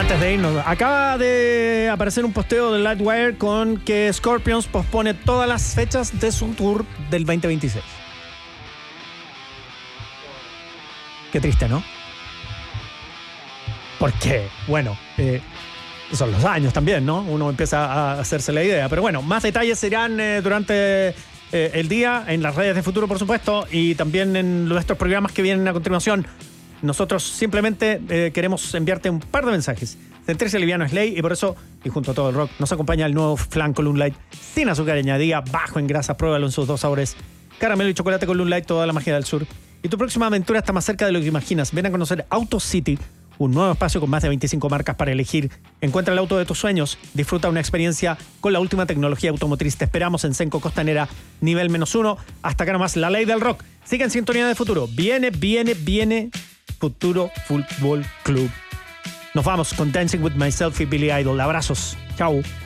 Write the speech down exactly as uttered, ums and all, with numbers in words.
antes de irnos, acaba de aparecer un posteo de Lightwire con que Scorpions pospone todas las fechas de su tour del veinte veintiséis. Qué triste, ¿no? Porque, bueno, eh, son los años también, ¿no? Uno empieza a hacerse la idea. Pero bueno, más detalles serán eh, durante eh, el día en las redes de Futuro, por supuesto, y también en nuestros programas que vienen a continuación. Nosotros simplemente eh, queremos enviarte un par de mensajes. Sentirse liviano es ley y por eso, y junto a todo el rock, nos acompaña el nuevo flan con Loon Light sin azúcar añadida, bajo en grasa. Pruébalo en sus dos sabores: caramelo y chocolate con Loon Light, toda la magia del sur. Y tu próxima aventura está más cerca de lo que imaginas. Ven a conocer Auto City, un nuevo espacio con más de veinticinco marcas para elegir. Encuentra el auto de tus sueños. Disfruta una experiencia con la última tecnología automotriz. Te esperamos en Senco Costanera, nivel menos uno. Hasta acá nomás, la ley del rock. Sigue en sintonía de Futuro. Viene, viene, viene Futuro Fútbol Club. Nos vamos con Dancing With Myself y Billy Idol. Abrazos. Chau.